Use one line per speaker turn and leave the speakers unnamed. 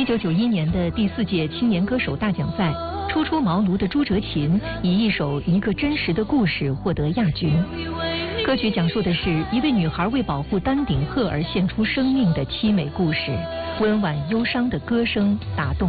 1991年的第4届青年歌手大奖赛，初出茅庐的朱哲琴以一首《一个真实的故事》获得亚军。歌曲讲述的是一位女孩为保护丹顶鹤而献出生命的凄美故事，温婉忧伤的歌声打动